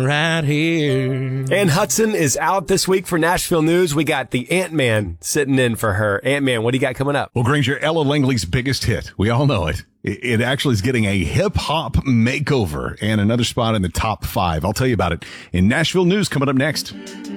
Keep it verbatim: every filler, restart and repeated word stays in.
right here. Ann Hudson is out this week for Nashville News. We got the Ant-Man sitting in for her. Ant-Man, what do you got coming up? Well, Granger, Ella Langley's biggest hit. We all know it. It actually is getting a hip-hop makeover and another spot in the top five. I'll tell you about it in Nashville News coming up next.